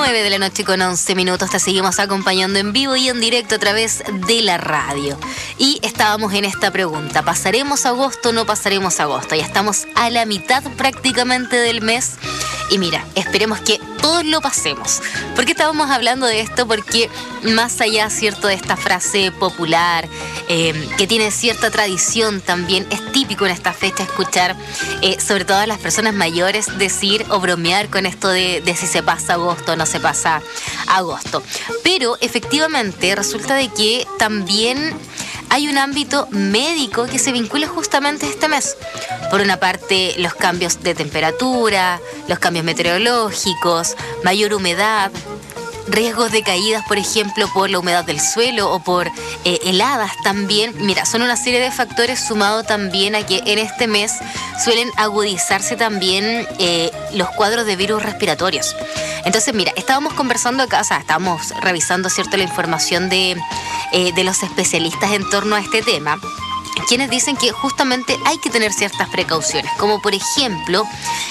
9 de la noche con 11 minutos. Te seguimos acompañando en vivo y en directo a través de la radio. Y estábamos en esta pregunta: ¿pasaremos agosto o no pasaremos agosto? Ya estamos a la mitad prácticamente del mes. Y mira, esperemos que todos lo pasemos. ¿Por qué estábamos hablando de esto? Porque más allá, ¿cierto?, de esta frase popular, que tiene cierta tradición también, es típico en esta fecha escuchar, sobre todo a las personas mayores, decir o bromear con esto de si se pasa agosto o no se pasa agosto. Pero efectivamente resulta de que también hay un ámbito médico que se vincula justamente a este mes. Por una parte, los cambios de temperatura, los cambios meteorológicos, mayor humedad, riesgos de caídas, por ejemplo, por la humedad del suelo o por heladas también. Mira, son una serie de factores sumado también a que en este mes suelen agudizarse también los cuadros de virus respiratorios. Entonces, mira, estábamos conversando acá, o sea, estábamos revisando, ¿cierto?, la información de los especialistas en torno a este tema, quienes dicen que justamente hay que tener ciertas precauciones, como por ejemplo,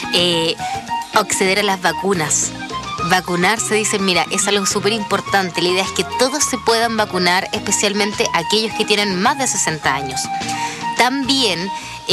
acceder a las vacunas. Vacunarse, dicen, mira, es algo súper importante. La idea es que todos se puedan vacunar, especialmente aquellos que tienen más de 60 años. También,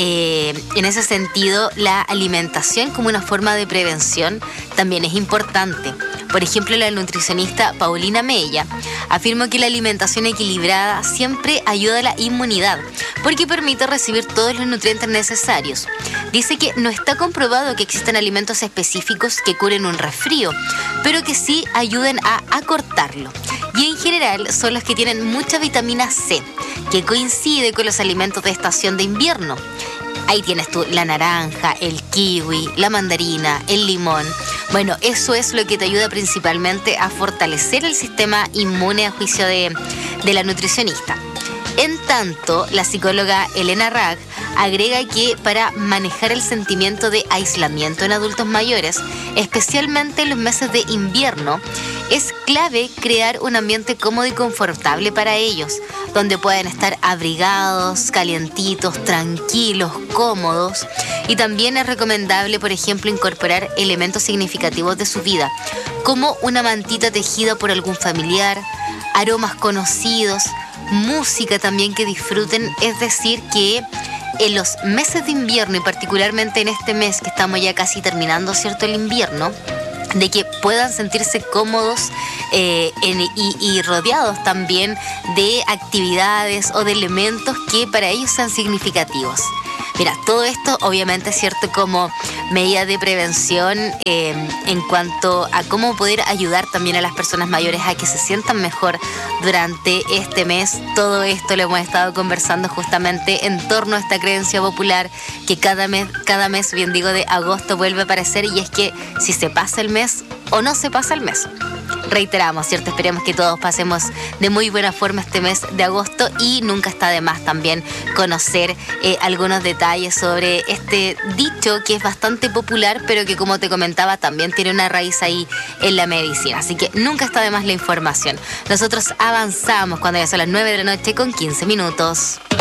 en ese sentido, la alimentación como una forma de prevención también es importante. Por ejemplo, la nutricionista Paulina Mella afirmó que la alimentación equilibrada siempre ayuda a la inmunidad, porque permite recibir todos los nutrientes necesarios. Dice que no está comprobado que existan alimentos específicos que curen un resfrío, pero que sí ayuden a acortarlo. Y en general son los que tienen mucha vitamina C, que coincide con los alimentos de estación de invierno. Ahí tienes tú la naranja, el kiwi, la mandarina, el limón. Bueno, eso es lo que te ayuda principalmente a fortalecer el sistema inmune, a juicio de la nutricionista. En tanto, la psicóloga Elena Rag agrega que para manejar el sentimiento de aislamiento en adultos mayores, especialmente en los meses de invierno, es clave crear un ambiente cómodo y confortable para ellos, donde puedan estar abrigados, calientitos, tranquilos, cómodos. Y también es recomendable, por ejemplo, incorporar elementos significativos de su vida, como una mantita tejida por algún familiar, aromas conocidos, música también que disfruten. Es decir, que en los meses de invierno, y particularmente en este mes que estamos ya casi terminando, ¿cierto?, el invierno, de que puedan sentirse cómodos y rodeados también de actividades o de elementos que para ellos sean significativos. Mira, todo esto obviamente es cierto como medida de prevención en cuanto a cómo poder ayudar también a las personas mayores a que se sientan mejor durante este mes. Todo esto lo hemos estado conversando justamente en torno a esta creencia popular que cada mes, bien digo, de agosto vuelve a aparecer, y es que si se pasa el mes o no se pasa el mes. Reiteramos, ¿cierto? Esperemos que todos pasemos de muy buena forma este mes de agosto, y nunca está de más también conocer algunos detalles sobre este dicho que es bastante popular, pero que, como te comentaba, también tiene una raíz ahí en la medicina. Así que nunca está de más la información. Nosotros avanzamos cuando ya son las 9 de la noche con 15 minutos.